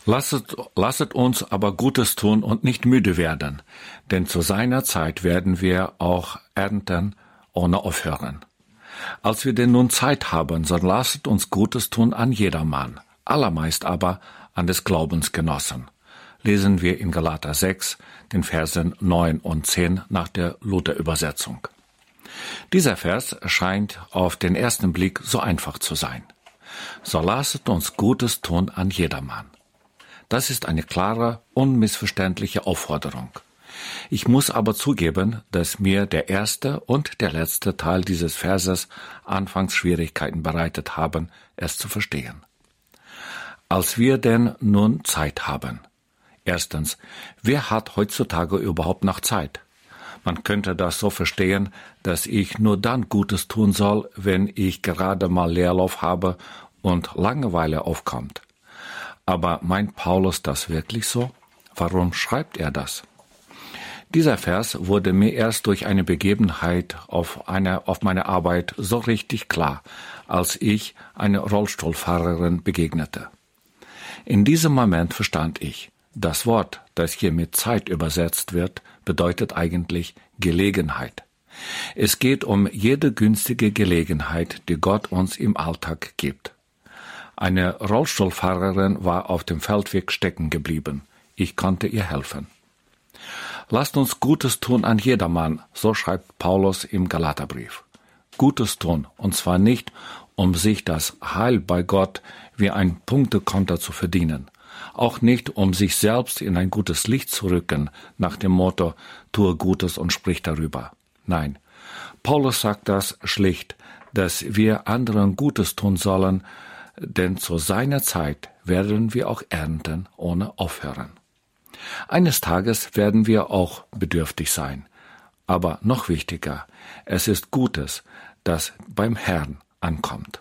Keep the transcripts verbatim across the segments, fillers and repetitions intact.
Lasset, lasset uns aber Gutes tun und nicht müde werden, denn zu seiner Zeit werden wir auch ernten ohne aufhören. Als wir denn nun Zeit haben, so lasset uns Gutes tun an jedermann, allermeist aber an des Glaubensgenossen. Lesen wir in Galater sechs, den Versen neun und zehn nach der Luther-Übersetzung. Dieser Vers scheint auf den ersten Blick so einfach zu sein. So lasset uns Gutes tun an jedermann. Das ist eine klare, unmissverständliche Aufforderung. Ich muss aber zugeben, dass mir der erste und der letzte Teil dieses Verses anfangs Schwierigkeiten bereitet haben, es zu verstehen. Als wir denn nun Zeit haben. Erstens, wer hat heutzutage überhaupt noch Zeit? Man könnte das so verstehen, dass ich nur dann Gutes tun soll, wenn ich gerade mal Leerlauf habe und Langeweile aufkommt. Aber meint Paulus das wirklich so? Warum schreibt er das? Dieser Vers wurde mir erst durch eine Begebenheit auf, eine, auf meiner Arbeit so richtig klar, als ich einer Rollstuhlfahrerin begegnete. In diesem Moment verstand ich, das Wort, das hier mit Zeit übersetzt wird, bedeutet eigentlich Gelegenheit. Es geht um jede günstige Gelegenheit, die Gott uns im Alltag gibt. Eine Rollstuhlfahrerin war auf dem Feldweg stecken geblieben. Ich konnte ihr helfen. Lasst uns Gutes tun an jedermann, so schreibt Paulus im Galaterbrief. Gutes tun, und zwar nicht, um sich das Heil bei Gott wie ein Punktekonto zu verdienen. Auch nicht, um sich selbst in ein gutes Licht zu rücken, nach dem Motto, tue Gutes und sprich darüber. Nein, Paulus sagt das schlicht, dass wir anderen Gutes tun sollen, denn zu seiner Zeit werden wir auch ernten ohne aufhören. Eines Tages werden wir auch bedürftig sein. Aber noch wichtiger, es ist Gutes, das beim Herrn ankommt.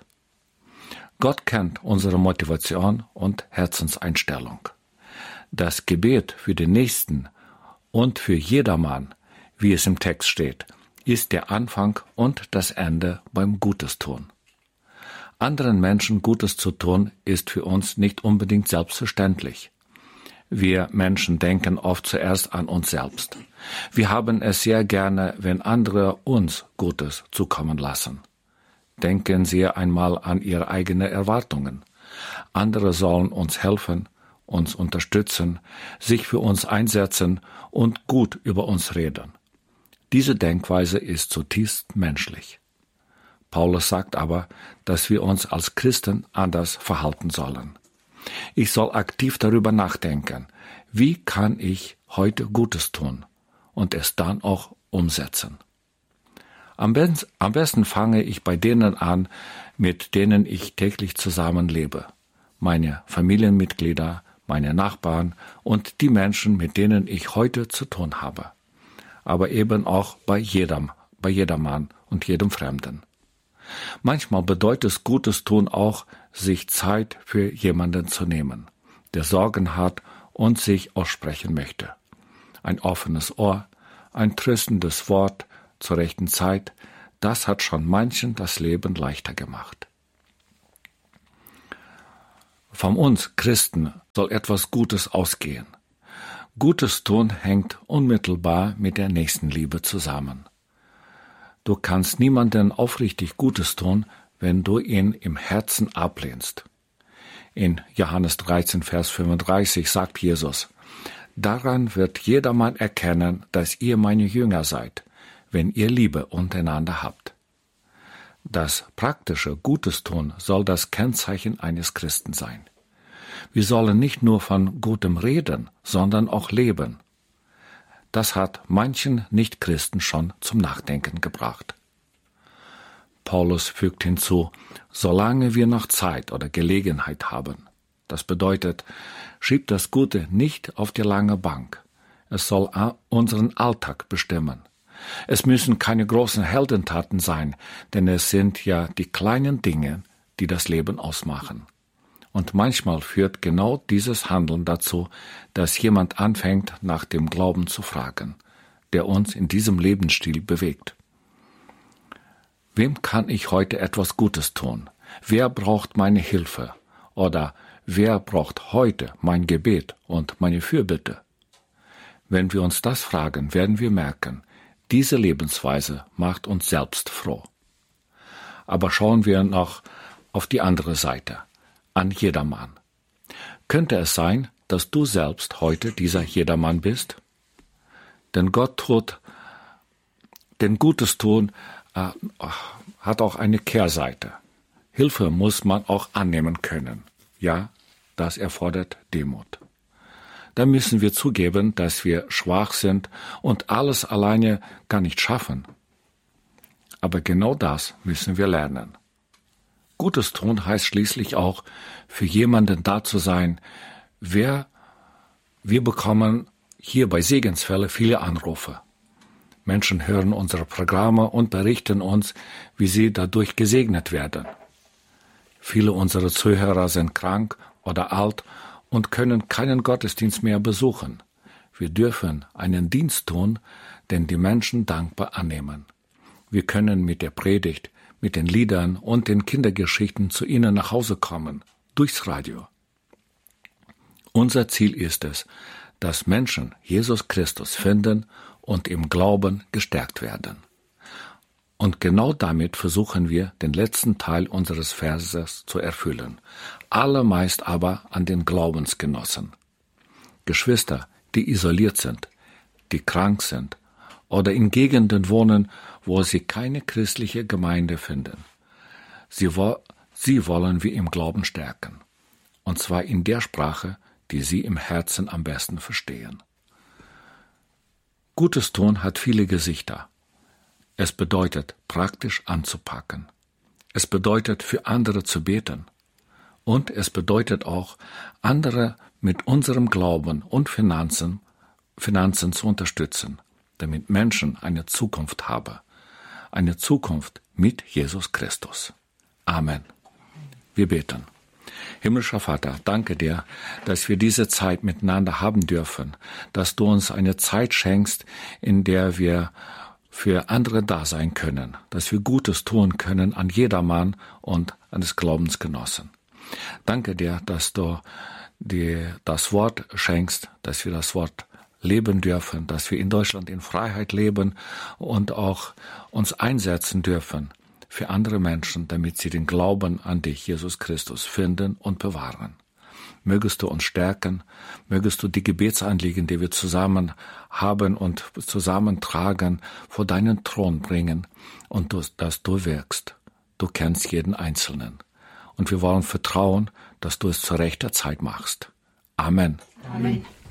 Gott kennt unsere Motivation und Herzenseinstellung. Das Gebet für den Nächsten und für jedermann, wie es im Text steht, ist der Anfang und das Ende beim Gutes tun. Anderen Menschen Gutes zu tun, ist für uns nicht unbedingt selbstverständlich. Wir Menschen denken oft zuerst an uns selbst. Wir haben es sehr gerne, wenn andere uns Gutes zukommen lassen. Denken Sie einmal an Ihre eigenen Erwartungen. Andere sollen uns helfen, uns unterstützen, sich für uns einsetzen und gut über uns reden. Diese Denkweise ist zutiefst menschlich. Paulus sagt aber, dass wir uns als Christen anders verhalten sollen. Ich soll aktiv darüber nachdenken, wie kann ich heute Gutes tun und es dann auch umsetzen. Am besten fange ich bei denen an, mit denen ich täglich zusammenlebe. Meine Familienmitglieder, meine Nachbarn und die Menschen, mit denen ich heute zu tun habe. Aber eben auch bei jedem, bei jedermann und jedem Fremden. Manchmal bedeutet es Gutes tun auch, sich Zeit für jemanden zu nehmen, der Sorgen hat und sich aussprechen möchte. Ein offenes Ohr, ein tröstendes Wort zur rechten Zeit, das hat schon manchen das Leben leichter gemacht. Von uns Christen soll etwas Gutes ausgehen. Gutes tun hängt unmittelbar mit der Nächstenliebe zusammen. Du kannst niemandem aufrichtig Gutes tun, wenn du ihn im Herzen ablehnst. In Johannes dreizehn, Vers fünfunddreißig sagt Jesus, daran wird jedermann erkennen, dass ihr meine Jünger seid, wenn ihr Liebe untereinander habt. Das praktische Gutes tun soll das Kennzeichen eines Christen sein. Wir sollen nicht nur von Gutem reden, sondern auch leben. Das hat manchen Nichtchristen schon zum Nachdenken gebracht. Paulus fügt hinzu, solange wir noch Zeit oder Gelegenheit haben. Das bedeutet, schiebt das Gute nicht auf die lange Bank. Es soll unseren Alltag bestimmen. Es müssen keine großen Heldentaten sein, denn es sind ja die kleinen Dinge, die das Leben ausmachen. Und manchmal führt genau dieses Handeln dazu, dass jemand anfängt, nach dem Glauben zu fragen, der uns in diesem Lebensstil bewegt. Wem kann ich heute etwas Gutes tun? Wer braucht meine Hilfe? Oder wer braucht heute mein Gebet und meine Fürbitte? Wenn wir uns das fragen, werden wir merken, diese Lebensweise macht uns selbst froh. Aber schauen wir noch auf die andere Seite, an jedermann. Könnte es sein, dass du selbst heute dieser Jedermann bist? Denn Gott tut, denn Gutes tun äh, hat auch eine Kehrseite. Hilfe muss man auch annehmen können. Ja, das erfordert Demut. Da müssen wir zugeben, dass wir schwach sind und alles alleine gar nicht schaffen. Aber genau das müssen wir lernen. Gutes tun heißt schließlich auch, für jemanden da zu sein. Wer, wir bekommen hier bei Segenswelle viele Anrufe. Menschen hören unsere Programme und berichten uns, wie sie dadurch gesegnet werden. Viele unserer Zuhörer sind krank oder alt und können keinen Gottesdienst mehr besuchen. Wir dürfen einen Dienst tun, den die Menschen dankbar annehmen. Wir können mit der Predigt, mit den Liedern und den Kindergeschichten zu ihnen nach Hause kommen, durchs Radio. Unser Ziel ist es, dass Menschen Jesus Christus finden und im Glauben gestärkt werden. Und genau damit versuchen wir, den letzten Teil unseres Verses zu erfüllen, allermeist aber an den Glaubensgenossen. Geschwister, die isoliert sind, die krank sind oder in Gegenden wohnen, wo sie keine christliche Gemeinde finden. Sie, wo, sie wollen wir im Glauben stärken, und zwar in der Sprache, die sie im Herzen am besten verstehen. Gutes tun hat viele Gesichter. Es bedeutet, praktisch anzupacken. Es bedeutet, für andere zu beten. Und es bedeutet auch, andere mit unserem Glauben und Finanzen, Finanzen zu unterstützen, damit Menschen eine Zukunft haben. Eine Zukunft mit Jesus Christus. Amen. Wir beten. Himmlischer Vater, danke dir, dass wir diese Zeit miteinander haben dürfen, dass du uns eine Zeit schenkst, in der wir für andere da sein können, dass wir Gutes tun können an jedermann und an des Glaubensgenossen. Danke dir, dass du dir das Wort schenkst, dass wir das Wort leben dürfen, dass wir in Deutschland in Freiheit leben und auch uns einsetzen dürfen für andere Menschen, damit sie den Glauben an dich, Jesus Christus, finden und bewahren. Mögest du uns stärken, mögest du die Gebetsanliegen, die wir zusammen haben und zusammentragen, vor deinen Thron bringen und du, dass du wirkst. Du kennst jeden Einzelnen. Und wir wollen vertrauen, dass du es zur rechten Zeit machst. Amen. Amen.